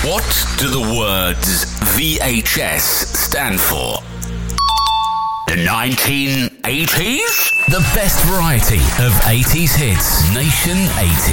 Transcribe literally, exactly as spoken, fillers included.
What do the words V H S stand for? The nineteen eighties? The best variety of eighties hits. Nation eighties.